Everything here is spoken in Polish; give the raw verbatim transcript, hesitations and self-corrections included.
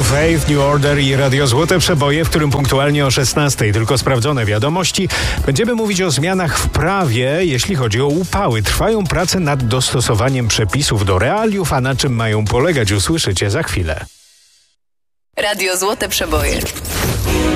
Faith, New Order i Radio Złote Przeboje, w którym punktualnie o szesnastej, tylko sprawdzone wiadomości. Będziemy mówić o zmianach w prawie, jeśli chodzi o upały. Trwają prace nad dostosowaniem przepisów do realiów, a na czym mają polegać, usłyszycie za chwilę. Radio Złote Przeboje.